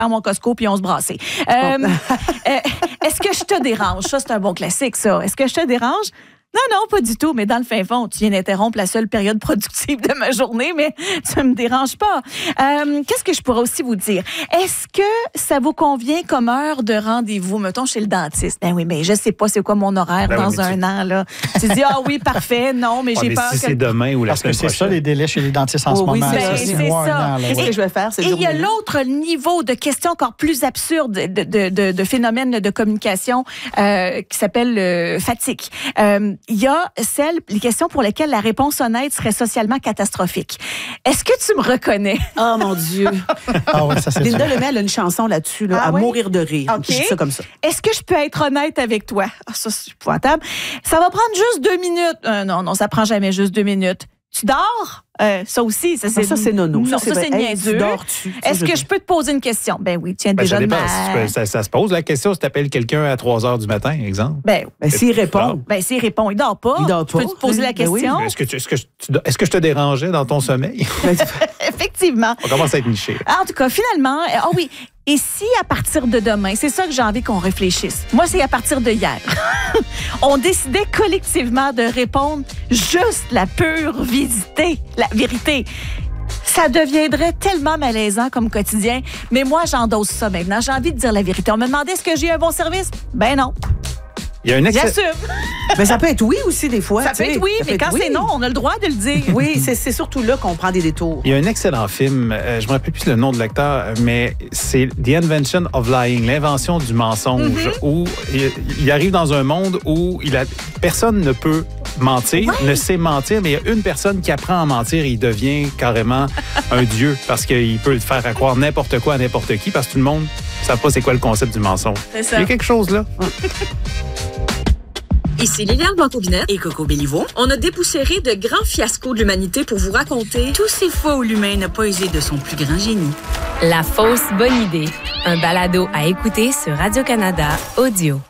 à mon Costco puis on se brassait. Est-ce que je te dérange? Ça, c'est un bon classique, ça. Est-ce que je te dérange? Non, pas du tout, mais dans le fin fond, tu viens d'interrompre la seule période productive de ma journée, mais ça me dérange pas. Qu'est-ce que je pourrais aussi vous dire? Est-ce que ça vous convient comme heure de rendez-vous, mettons, chez le dentiste? Ben oui, mais je sais pas c'est quoi mon horaire dans un an, là. Tu dis, oui, parfait, non, mais j'ai peur si c'est demain ou la semaine prochaine. C'est ça, les délais chez les dentistes en ce moment. C'est ça. Qu'est-ce que je vais faire? Et il y a l'autre niveau de questions encore plus absurdes de phénomènes de communication qui s'appelle fatigue. Il y a les questions pour lesquelles la réponse honnête serait socialement catastrophique. Est-ce que tu me reconnais? Oh mon Dieu! Ça, c'est Linda Lemay, elle a une chanson là-dessus, à mourir de rire. Okay. Je dis ça comme ça. Est-ce que je peux être honnête avec toi? Ça, c'est épouvantable. Ça va prendre juste 2 minutes. Non, ça prend jamais juste 2 minutes. Tu dors? Ça aussi, ça c'est nono. Non, ça c'est niaiseux. Est-ce que je peux te poser une question? Ben oui, tiens, déjà ça dépend. Ça se pose la question si tu appelles quelqu'un à 3h du matin, exemple. Ben s'il répond. S'il répond, il dort pas. Peux-tu te poser la question? Oui. Est-ce que je te dérangeais dans ton sommeil? Effectivement. On commence à être niché. En tout cas, finalement, oui. Et si à partir de demain, c'est ça que j'ai envie qu'on réfléchisse. Moi, c'est à partir de hier. On décidait collectivement de répondre juste la pure vérité. Ça deviendrait tellement malaisant comme quotidien. Mais moi, j'endosse ça maintenant. J'ai envie de dire la vérité. On me demandait est-ce que j'ai un bon service? Ben non. Il y a J'assume. Mais ça peut être oui aussi des fois. Ça peut être oui, mais quand c'est non, on a le droit de le dire. Oui, c'est surtout là qu'on prend des détours. Il y a un excellent film, je me rappelle plus le nom de l'acteur, mais c'est The Invention of Lying, l'invention du mensonge, où il arrive dans un monde où personne ne peut mentir, ne sait mentir, mais il y a une personne qui apprend à mentir et il devient carrément un dieu parce qu'il peut le faire à croire n'importe quoi à n'importe qui parce que tout le monde ne sait pas c'est quoi le concept du mensonge. C'est ça. Il y a quelque chose là. Ici Liliane Blanc-Aubinette et Coco Béliveau. On a dépoussiéré de grands fiascos de l'humanité pour vous raconter tous ces fois où l'humain n'a pas usé de son plus grand génie. La fausse bonne idée. Un balado à écouter sur Radio-Canada Audio.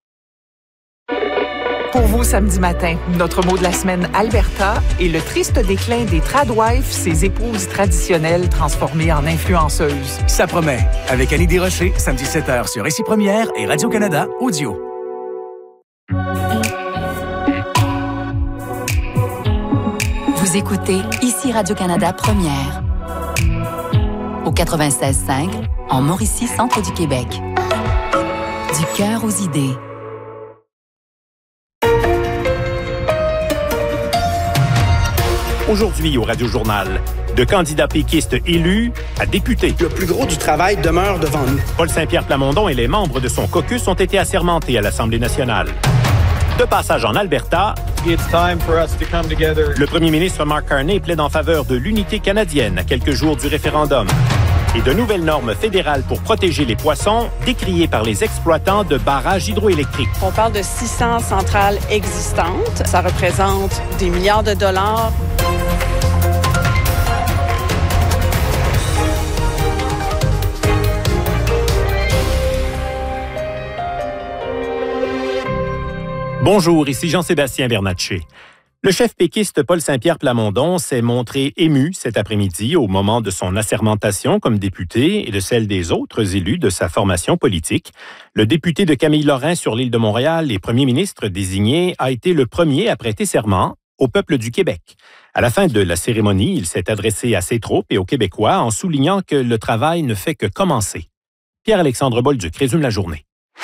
Pour vous, samedi matin, notre mot de la semaine, Alberta, et le triste déclin des tradwives, ces épouses traditionnelles transformées en influenceuses. Ça promet. Avec Annie Desrochers, samedi 7h sur Ici Première et Radio-Canada Audio. Vous écoutez Ici Radio-Canada Première. Au 96.5, en Mauricie, centre du Québec. Du cœur aux idées. Aujourd'hui au Radio-Journal, de candidats péquistes élus à députés. Le plus gros du travail demeure devant nous. Paul Saint-Pierre Plamondon et les membres de son caucus ont été assermentés à l'Assemblée nationale. De passage en Alberta, le premier ministre Mark Carney plaide en faveur de l'unité canadienne à quelques jours du référendum. Et de nouvelles normes fédérales pour protéger les poissons, décriées par les exploitants de barrages hydroélectriques. On parle de 600 centrales existantes. Ça représente des milliards de dollars. Bonjour, ici Jean-Sébastien Bernatchez. Le chef péquiste Paul Saint-Pierre Plamondon s'est montré ému cet après-midi au moment de son assermentation comme député et de celle des autres élus de sa formation politique. Le député de Camille-Lorrain sur l'île de Montréal et premier ministre désigné a été le premier à prêter serment au peuple du Québec. À la fin de la cérémonie, il s'est adressé à ses troupes et aux Québécois en soulignant que le travail ne fait que commencer. Pierre-Alexandre Bolduc résume la journée.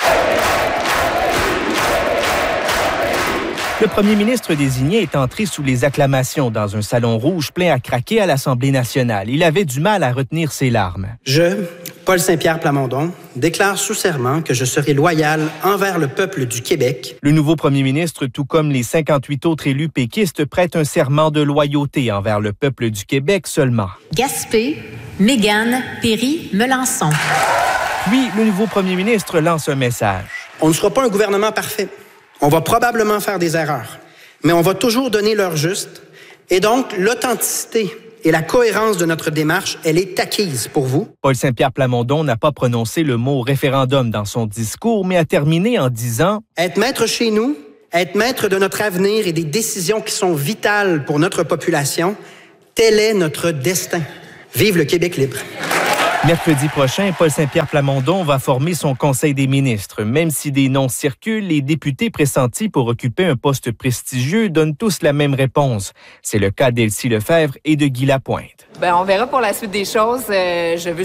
Le premier ministre désigné est entré sous les acclamations dans un salon rouge plein à craquer à l'Assemblée nationale. Il avait du mal à retenir ses larmes. Je, Paul Saint-Pierre Plamondon, déclare sous serment que je serai loyal envers le peuple du Québec. Le nouveau premier ministre, tout comme les 58 autres élus péquistes, prête un serment de loyauté envers le peuple du Québec seulement. Gaspé, Mégane, Péry, Melançon. Puis, le nouveau premier ministre lance un message. On ne sera pas un gouvernement parfait. On va probablement faire des erreurs, mais on va toujours donner l'heure juste. Et donc, l'authenticité et la cohérence de notre démarche, elle est acquise pour vous. Paul Saint-Pierre Plamondon n'a pas prononcé le mot référendum dans son discours, mais a terminé en disant « Être maître chez nous, être maître de notre avenir et des décisions qui sont vitales pour notre population, tel est notre destin. Vive le Québec libre. » Mercredi prochain, Paul Saint-Pierre Plamondon va former son Conseil des ministres. Même si des noms circulent, les députés pressentis pour occuper un poste prestigieux donnent tous la même réponse. C'est le cas d'Elsie Lefebvre et de Guy Lapointe. On verra pour la suite des choses. Je veux